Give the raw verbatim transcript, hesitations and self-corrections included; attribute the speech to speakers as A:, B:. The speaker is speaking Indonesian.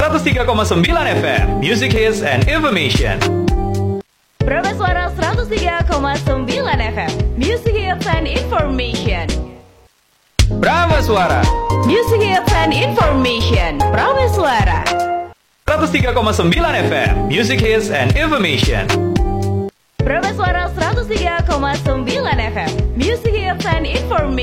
A: seratus tiga koma sembilan F M, Music Hits and Information.
B: Prameswara seratus tiga koma sembilan F M, Music Hits and Information.
A: Prameswara
B: Music Hits and Information. Prameswara
A: seratus tiga koma sembilan F M, Music Hits and Information.
B: Prameswara seratus tiga koma sembilan F M, Music Hits and Information.